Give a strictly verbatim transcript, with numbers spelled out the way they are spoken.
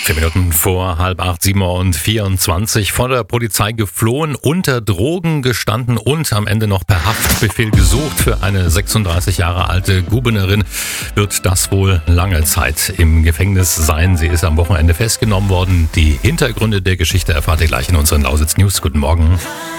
Vier Minuten vor halb acht, sieben Uhr und vierundzwanzig, von der Polizei geflohen, unter Drogen gestanden und am Ende noch per Haftbefehl gesucht. Für eine sechsunddreißig Jahre alte Gubenerin wird das wohl lange Zeit im Gefängnis sein. Sie ist am Wochenende festgenommen worden. Die Hintergründe der Geschichte erfahrt ihr gleich in unseren Lausitz News. Guten Morgen.